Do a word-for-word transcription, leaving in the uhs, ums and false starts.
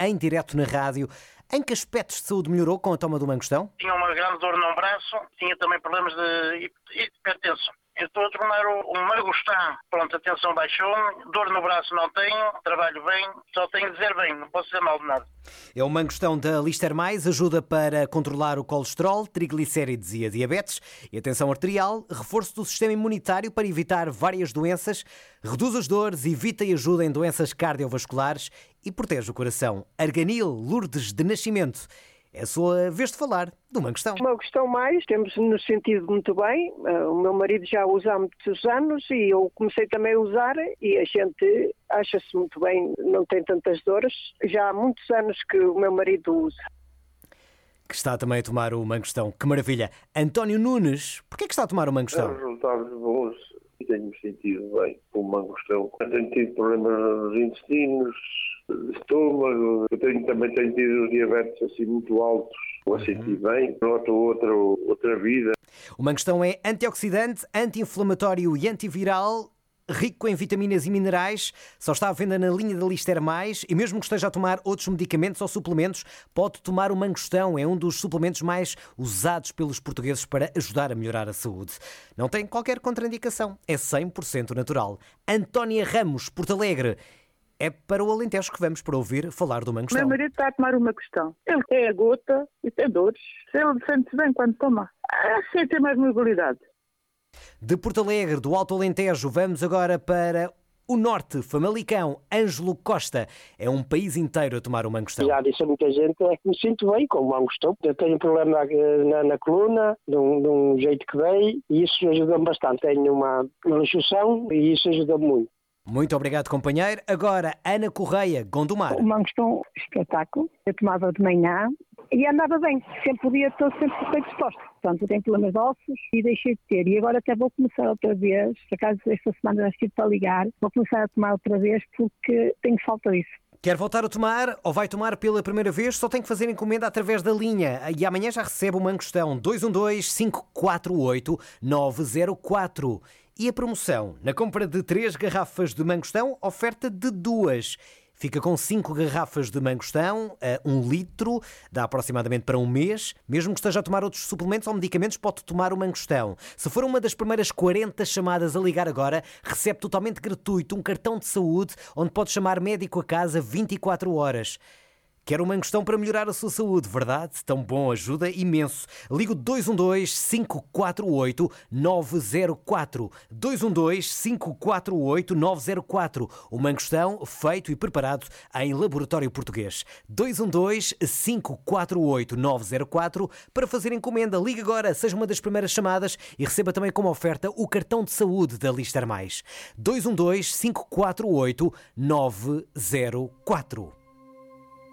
em direto na rádio. Em que aspectos de saúde melhorou com a toma do Mangostão? Tinha uma grande dor num braço, tinha também problemas de hipertensão. Eu estou a tomar o, o Mangostão. Pronto, a tensão baixou, dor no braço não tenho, trabalho bem, só tenho de dizer bem, não posso dizer mal de nada. É o Mangostão da Lister Mais, ajuda para controlar o colesterol, triglicérides e a diabetes, e a tensão arterial, reforço do sistema imunitário para evitar várias doenças, reduz as dores, evita e ajuda em doenças cardiovasculares e protege o coração. Arganil Lourdes de Nascimento. É a sua vez de falar do Mangostão. O Mangostão Mais, temos nos sentido muito bem. O meu marido já usa há muitos anos e eu comecei também a usar e a gente acha-se muito bem, não tem tantas dores. Já há muitos anos que o meu marido usa. Que está também a tomar o Mangostão. Que maravilha. António Nunes, porquê que está a tomar o Mangostão? Há resultados bons e tenho-me sentido bem com o Mangostão. Eu tenho tido problemas nos intestinos, estômago, eu tenho, também tenho tido diabetes assim muito altos, vou sentir bem, noto outra, outra vida. O Mangostão é antioxidante, anti-inflamatório e antiviral, rico em vitaminas e minerais, só está à venda na linha da Lister Mais e mesmo que esteja a tomar outros medicamentos ou suplementos, pode tomar o Mangostão, é um dos suplementos mais usados pelos portugueses para ajudar a melhorar a saúde. Não tem qualquer contraindicação, é cem por cento natural. Antónia Ramos, Porto Alegre. É para o Alentejo que vamos para ouvir falar do Mangostão. Meu marido está a tomar uma questão. Ele tem a gota e tem dores. Ele sente-se bem quando toma. Assim tem mais mobilidade. De Porto Alegre, do Alto Alentejo, vamos agora para o Norte, Famalicão. Ângelo Costa. É um país inteiro a tomar o Mangostão. Já disse a muita gente é que me sinto bem com o Mangostão. Eu tenho um problema na, na, na coluna, de um, de um jeito que dei, e isso ajuda-me bastante. Tenho uma luxação e isso ajuda-me muito. Muito obrigado, companheiro. Agora, Ana Correia, Gondomar. O Mangostão, espetáculo. Eu tomava de manhã e andava bem. Sempre o dia todo, sempre bem disposto. Portanto, eu tenho problemas de ossos e deixei de ter. E agora até vou começar outra vez. Por acaso, esta semana já estive para ligar. Vou começar a tomar outra vez porque tenho falta disso. Quer voltar a tomar ou vai tomar pela primeira vez? Só tem que fazer encomenda através da linha. E amanhã já recebe o Mangostão dois um dois, cinco quatro oito, nove zero quatro. E a promoção? Na compra de três garrafas de Mangostão, oferta de duas. Fica com cinco garrafas de Mangostão, a um litro, dá aproximadamente para um mês. Mesmo que esteja a tomar outros suplementos ou medicamentos, pode tomar o Mangostão. Se for uma das primeiras quarenta chamadas a ligar agora, recebe totalmente gratuito um cartão de saúde onde pode chamar médico a casa vinte e quatro horas. Quer um Mangostão para melhorar a sua saúde, verdade? Tão bom, ajuda imenso. Ligo dois um dois, cinco quatro oito, nove zero quatro. dois um dois, cinco quatro oito, nove zero quatro. O Mangostão feito e preparado em laboratório português. dois um dois, cinco quatro oito, nove zero quatro. Para fazer encomenda, ligue agora, seja uma das primeiras chamadas e receba também como oferta o cartão de saúde da Lister Mais. dois um dois, cinco quatro oito, nove zero quatro.